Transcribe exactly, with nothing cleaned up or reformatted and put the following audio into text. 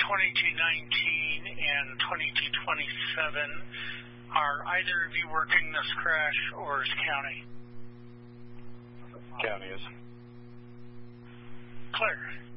twenty-two nineteen and twenty-two twenty-seven. Are either of you working this crash, or is county? County is. Clear.